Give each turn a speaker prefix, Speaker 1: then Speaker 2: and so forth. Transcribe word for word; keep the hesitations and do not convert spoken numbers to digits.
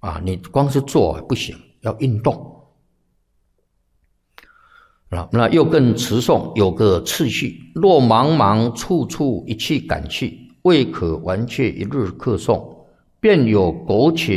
Speaker 1: 啊，你光是坐不行，要运动。啊，那又更持诵有个次序：若茫茫处处一气赶去，未可完却一日课诵，便有苟且